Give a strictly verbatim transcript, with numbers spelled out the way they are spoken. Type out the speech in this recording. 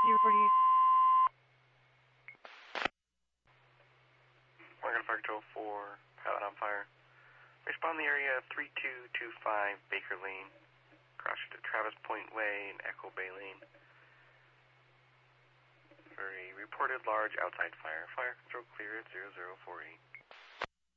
you reporting? Morgan Park Control four, pilot on fire. Respond the area three two two five Baker Lane. Cross to Travis Point Way and Echo Bay Lane. For a reported large outside fire. Fire control clear at zero zero four eight.